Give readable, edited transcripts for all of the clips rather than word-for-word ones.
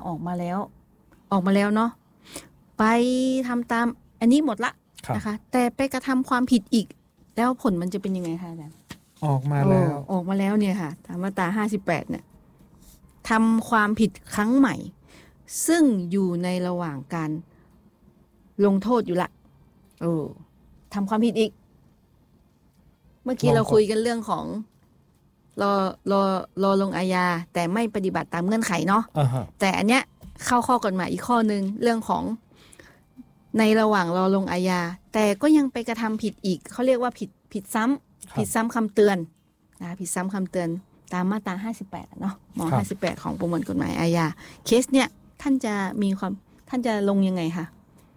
ออกมาแล้วเนาะไปทำตามอันนี้หมดละนะคะแต่ไปกระทำความผิดอีกแล้วผลมันจะเป็นยังไงคะอาจารย์ออกมาแล้วเนี่ยค่ะตามมาตรา58เนี่ยทำความผิดครั้งใหม่ซึ่งอยู่ในระหว่างการลงโทษอยู่ละทำความผิดอีกเมื่อกี้เราคุยกันเรื่องของรอลงอาญาแต่ไม่ปฏิบัติตามเงื่อนไขเนาะ แต่อันเนี้ยเข้าข้อกฎหมายอีกข้อนึงเรื่องของในระหว่างรอลงอาญาแต่ก็ยังไปกระทำผิดอีกเขาเรียกว่าผิดซ้ำคำเตือนนะผิดซ้ำคำเตือนตามมาตรา58เนาะม58ของประมวลกฎหมายอาญาเคสเนี่ยท่านจะลงยังไงคะ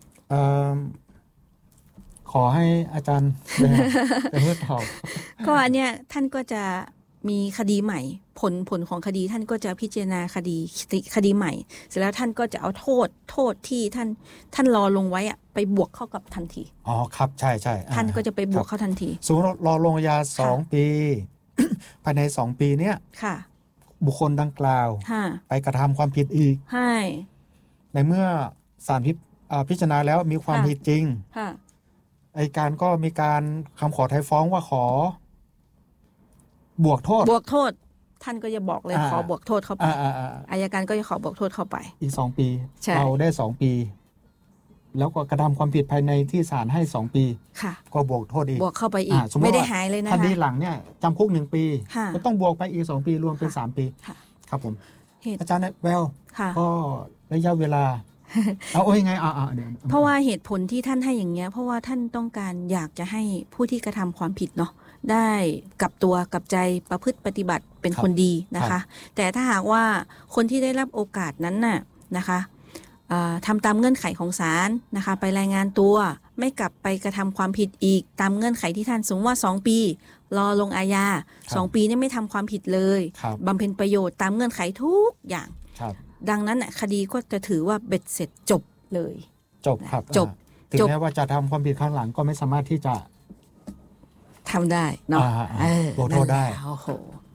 ขอให้อาจารย์เป็นผู้ตอบก็อันเนี้ยท่านก็จะมีคดีใหม่ผลของคดีท่านก็จะพิจารณาคดีใหม่เสร็จแล้วท่านก็จะเอาโทษที่ท่านรอลงไว้อะไปบวกเข้ากับทันทีอ๋อครับใช่ท่านก็จะไปบวกเข้าทันทีสมมติรอลงอาญา2 ปีภายใน2 ปีเนี้ยบุคคลดังกล่าวไปกระทำความผิดอีกในเมื่อศาลพิจารณาแล้วมีความผิดจริงอัยการก็มีการคำขอไถ่ฟ้องว่าขอบวกโทษท่านก็จะบอกเลยขอบวกโทษเข้าไปอัยการก็จะขอบวกโทษเข้าไปอีก2 ปีเราได้2 ปีแล้วก็กระทำความผิดภายในที่ศาลให้2 ปีก็บวกโทษอีกบวกเข้าไปอีกไม่ได้หายเลยนะคะคดีหลังเนี่ยจำคุก1 ปีก็ต้องบวกไปอีก2 ปีรวมเป็น3 ปีครับผมอาจารย์แววก็ระยะเวลาเอายังไงเพราะว่าเหตุผลที่ท่านให้อย่างเงี้ยเพราะว่าท่านต้องการอยากจะให้ผู้ที่กระทำความผิดเนาะได้กลับตัวกลับใจประพฤติปฏิบัติเป็นคนดีนะคะแต่ถ้าหากว่าคนที่ได้รับโอกาสนั้นน่ะนะคะทำตามเงื่อนไขของศาลนะคะไปรายงานตัวไม่กลับไปกระทำความผิดอีกตามเงื่อนไขที่ท่านสมมติว่า2 ปีรอลงอาญา2 ปีนี่ไม่ทำความผิดเลยบำเพ็ญประโยชน์ตามเงื่อนไขทุกอย่างดังนั้นคดีก็จะถือว่าเบ็ดเสร็จจบเลยจบครับถึงแม้ว่าจะทำความผิดข้างหลังก็ไม่สามารถที่จะทำได้เนาะโทษได้โอ้โห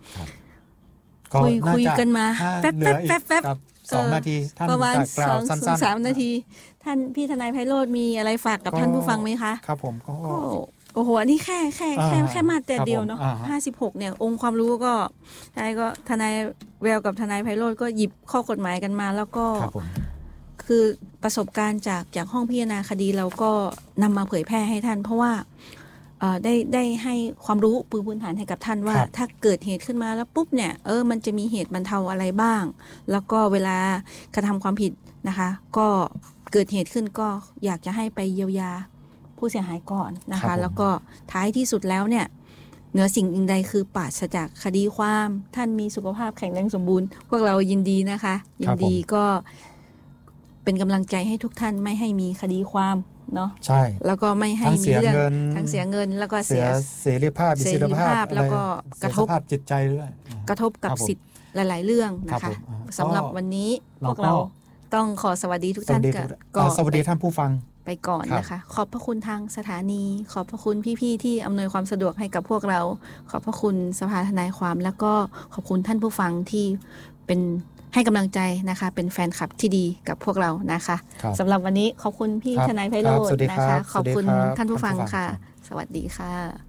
คุยกันมาแป๊บ 2 นาทีท่านประมาณ 2-3 นาทีท่านพี่ทนายไพโรจน์มีอะไรฝากกับท่านผู้ฟังไหมคะครับผมก็โอ้โหอันนี้แค่มาแต่เดียวเนาะ56เนี่ยองค์ความรู้ก็ทนายแววกับทนายไพโรจน์ก็หยิบข้อกฎหมายกันมาแล้วก็คือประสบการณ์จากห้องพิจารณาคดีเราก็นำมาเผยแพร่ให้ท่านเพราะว่าได้ให้ความรู้พื้นฐานให้กับท่านว่าถ้าเกิดเหตุขึ้นมาแล้วปุ๊บเนี่ยมันจะมีเหตุบรรเทาอะไรบ้างแล้วก็เวลากระทำความผิดนะคะก็เกิดเหตุขึ้นก็อยากจะให้ไปเยียวยาผู้เสียหายก่อนนะคะแล้วก็ท้ายที่สุดแล้วเนี่ยเหนือสิ่งอื่นใดคือปราศจากคดีความท่านมีสุขภาพแข็งแรงสมบูรณ์พวกเรายินดีนะคะยินดีก็เป็นกำลังใจให้ทุกท่านไม่ให้มีคดีความเนาะใช่แล้วก็ไม่ให้มีเรื่องทั้งเสียเงินแล้วก็เสียเสรีภาพอิสรภาพแล้วก็กระทบจิตใจด้วยกระทบกับสิทธิ์หลายๆเรื่องนะคะสำหรับวันนี้พวกเราต้องขอสวัสดีทุกท่านก่อนสวัสดีท่านผู้ฟังไปก่อนนะคะขอบพระคุณทางสถานีขอบพระคุณพี่ๆที่อำนวยความสะดวกให้กับพวกเราขอบพระคุณสภาทนายความแล้วก็ขอบคุณท่านผู้ฟังที่เป็นให้กำลังใจนะคะเป็นแฟนคลับที่ดีกับพวกเรานะคะสำหรับวันนี้ขอบคุณพี่ทนายไพโรจน์นะคะขอบคุณท่านผู้ฟังค่ะสวัสดีค่ะ